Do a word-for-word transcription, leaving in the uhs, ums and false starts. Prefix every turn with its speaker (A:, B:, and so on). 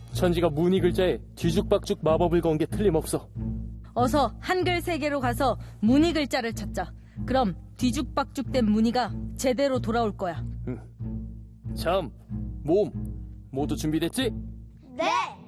A: 천지가 무늬 글자에 뒤죽박죽 마법을 건 게 틀림없어.
B: 어서 한글 세계로 가서 무늬 글자를 찾자. 그럼 뒤죽박죽된 무늬가 제대로 돌아올 거야.
A: 참, 몸 모두 준비됐지?
C: 네!